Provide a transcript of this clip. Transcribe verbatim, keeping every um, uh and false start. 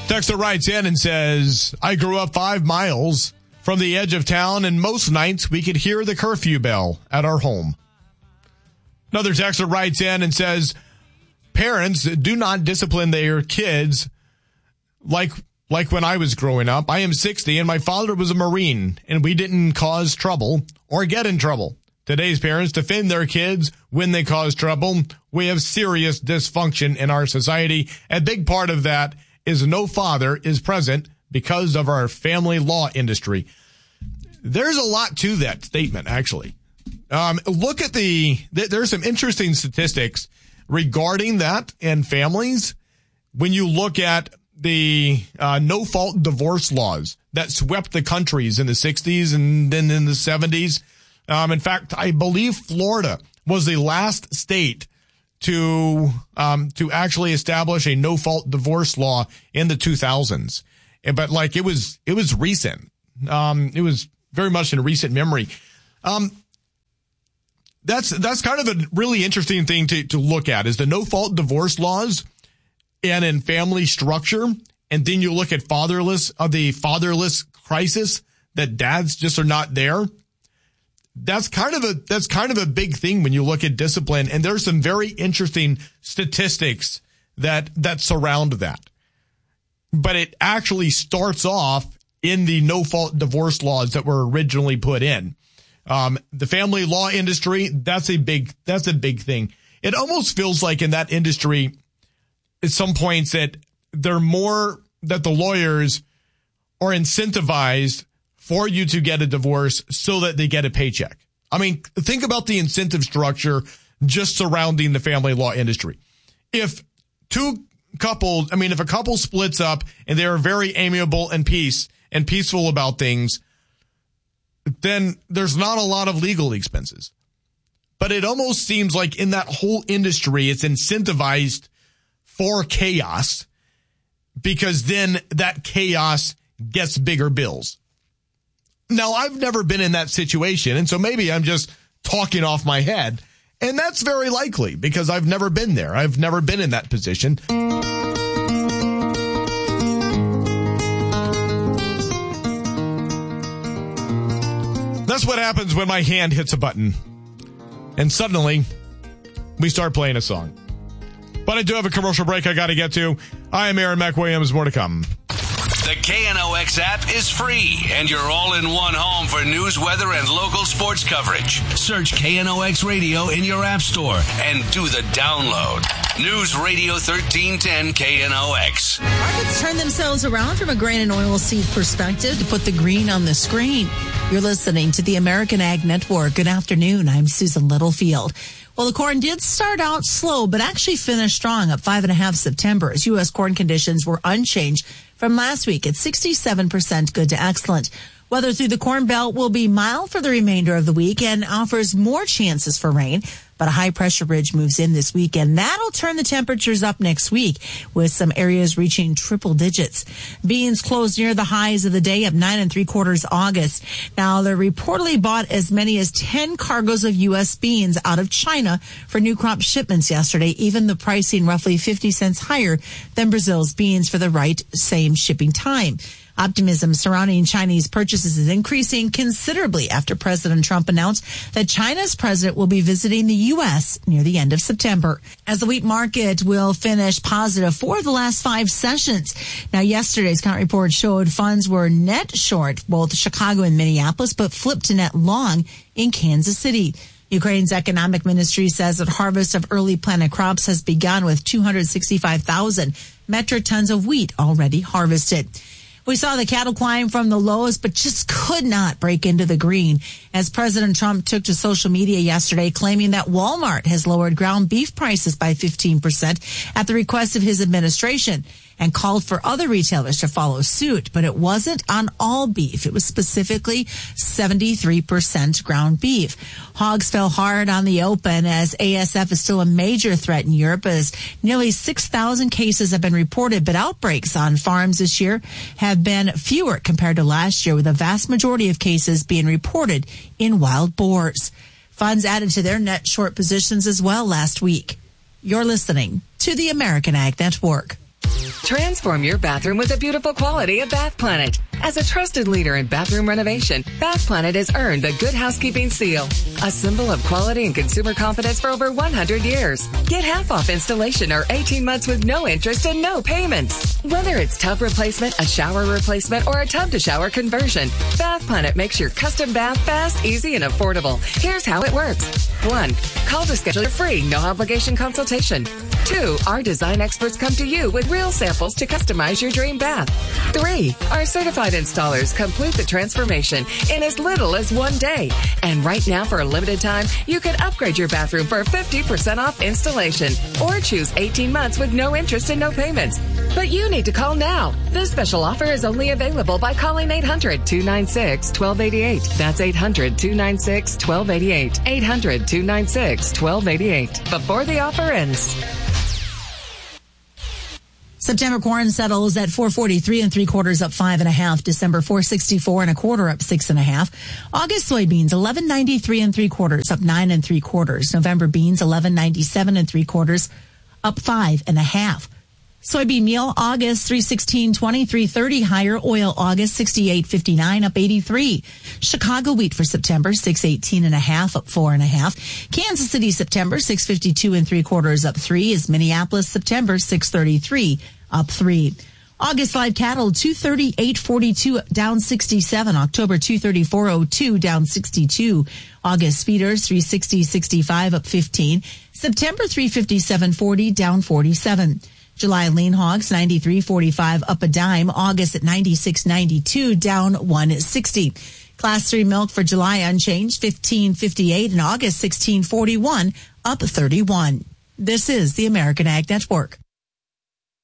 Texter writes in and says, I grew up five miles from the edge of town, and most nights we could hear the curfew bell at our home. Another texter writes in and says, parents do not discipline their kids like like when I was growing up. I am sixty, and my father was a Marine, and we didn't cause trouble or get in trouble. Today's parents defend their kids when they cause trouble. We have serious dysfunction in our society. A big part of that is no father is present because of our family law industry. There's a lot to that statement, actually. Um, look at the, th- there's some interesting statistics regarding that and families. When you look at the uh, no-fault divorce laws that swept the countries in the sixties and then in the seventies. Um, in fact, I believe Florida was the last state to um, to actually establish a no-fault divorce law in the two thousands. But like it was, it was recent. Um, it was very much in recent memory. Um, that's that's kind of a really interesting thing to to look at is the no-fault divorce laws and in family structure. And then you look at fatherless of uh, the fatherless crisis that dads just are not there. That's kind of a that's kind of a big thing when you look at discipline. And there's some very interesting statistics that that surround that. But it actually starts off in the no-fault divorce laws that were originally put in. Um, the family law industry, that's a big that's a big thing. It almost feels like in that industry, at some points that they're more that the lawyers are incentivized for you to get a divorce so that they get a paycheck. I mean, think about the incentive structure just surrounding the family law industry. If two couples, I mean, if a couple splits up and they are very amiable and peace and peaceful about things, then there's not a lot of legal expenses. But it almost seems like in that whole industry, it's incentivized for chaos because then that chaos gets bigger bills. Now, I've never been in that situation, and so maybe I'm just talking off my head, and that's very likely because I've never been there. I've never been in that position. That's what happens when my hand hits a button, and suddenly we start playing a song. But I do have a commercial break I got to get to. I am Aaron McWilliams. More to come. The K N O X app is free, and you're all in one home for news, weather, and local sports coverage. Search K N O X Radio in your app store and do the download. News Radio thirteen ten K N O X. Markets turn themselves around from a grain and oilseed perspective to put the green on the screen. You're listening to the American Ag Network. Good afternoon. I'm Susan Littlefield. Well, the corn did start out slow, but actually finished strong, up five and a half September, as U S corn conditions were unchanged from last week at sixty-seven percent good to excellent. Weather through the Corn Belt will be mild for the remainder of the week and offers more chances for rain. But a high-pressure ridge moves in this weekend. That'll turn the temperatures up next week, with some areas reaching triple digits. Beans closed near the highs of the day, up nine and three quarters August. Now, they reportedly bought as many as ten cargoes of U S beans out of China for new crop shipments yesterday, even the pricing roughly fifty cents higher than Brazil's beans for the right same shipping time. Optimism surrounding Chinese purchases is increasing considerably after President Trump announced that China's president will be visiting the U S near the end of September. As the wheat market will finish positive for the last five sessions. Now, yesterday's count report showed funds were net short both Chicago and Minneapolis, but flipped to net long in Kansas City. Ukraine's economic ministry says that harvest of early planted crops has begun with two hundred sixty-five thousand metric tons of wheat already harvested. We saw the cattle climb from the lows, but just could not break into the green as President Trump took to social media yesterday claiming that Walmart has lowered ground beef prices by fifteen percent at the request of his administration and called for other retailers to follow suit. But it wasn't on all beef. It was specifically seventy-three percent ground beef. Hogs fell hard on the open as A S F is still a major threat in Europe as nearly six thousand cases have been reported, but outbreaks on farms this year have been fewer compared to last year, with a vast majority of cases being reported in wild boars. Funds added to their net short positions as well last week. You're listening to the American Ag Network. Transform your bathroom with the beautiful quality of Bath Planet. As a trusted leader in bathroom renovation, Bath Planet has earned the Good Housekeeping Seal, a symbol of quality and consumer confidence for over one hundred years. Get half off installation or eighteen months with no interest and no payments. Whether it's tub replacement, a shower replacement, or a tub to shower conversion, Bath Planet makes your custom bath fast, easy, and affordable. Here's how it works. One, call to schedule your free, no obligation consultation. Two, our design experts come to you with real samples to customize your dream bath. Three, our certified installers complete the transformation in as little as one day. And right now, for a limited time, you can upgrade your bathroom for fifty percent off installation or choose eighteen months with no interest and no payments. But you need to call now. This special offer is only available by calling eight hundred, two nine six, one two eight eight. That's eight hundred, two nine six, one two eight eight. eight hundred, two nine six, one two eight eight. Before the offer ends. September corn settles at four forty-three and three quarters, up five and a half. December four sixty-four and a quarter, up six and a half. August soybeans eleven ninety-three and three quarters, up nine and three quarters. November beans eleven ninety-seven and three quarters, up five and a half. Soybean meal August three sixteen twenty, three thirty higher. Oil August sixty-eight fifty-nine, up eighty-three. Chicago wheat for September six eighteen and a half, up four and a half. Kansas City September six fifty-two and three quarters, up three. Is Minneapolis September six thirty-three, up three. August live cattle two thirty-eight forty-two, down sixty-seven. October two thirty-four oh two, down sixty-two. August feeders three sixty sixty-five, up fifteen. September three fifty-seven forty, down forty-seven. July lean hogs ninety-three forty-five, up a dime. August at ninety-six ninety-two, down one sixty. Class three milk for July unchanged, fifteen fifty-eight, and August sixteen forty-one, up thirty-one. This is the American Ag Network.